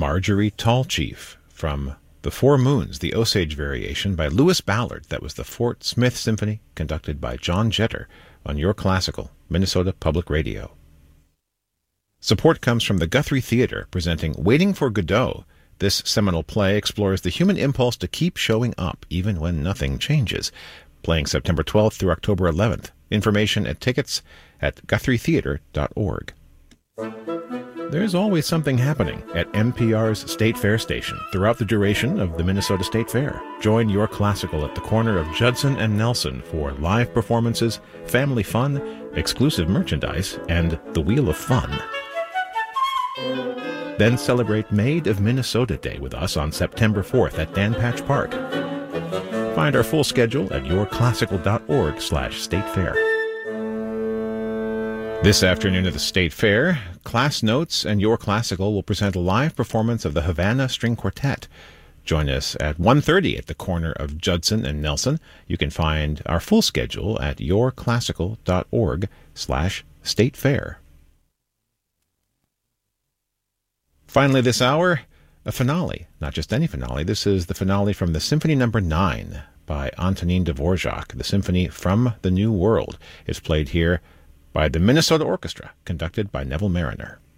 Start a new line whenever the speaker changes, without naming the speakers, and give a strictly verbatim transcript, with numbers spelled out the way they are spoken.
Marjorie Tallchief from The Four Moons, the Osage variation by Lewis Ballard. That was the Fort Smith Symphony, conducted by John Jeter on Your Classical, Minnesota Public Radio. Support comes from the Guthrie Theatre, presenting Waiting for Godot. This seminal play explores the human impulse to keep showing up, even when nothing changes. Playing September twelfth through October eleventh. Information and tickets at guthrie theatre dot org. There's always something happening at N P R's State Fair station throughout the duration of the Minnesota State Fair. Join Your Classical at the corner of Judson and Nelson for live performances, family fun, exclusive merchandise, and the Wheel of Fun. Then celebrate Maid of Minnesota Day with us on September fourth at Dan Patch Park. Find our full schedule at your classical dot org slash state fair. This afternoon at the State Fair, Class Notes and Your Classical will present a live performance of the Havana String Quartet. Join us at one thirty at the corner of Judson and Nelson. You can find our full schedule at your classical dot org slash state fair. Finally this hour, a finale. Not just any finale. This is the finale from the Symphony Number nine by Antonin Dvorak, the Symphony from the New World. It's played here by the Minnesota Orchestra, conducted by Neville Mariner.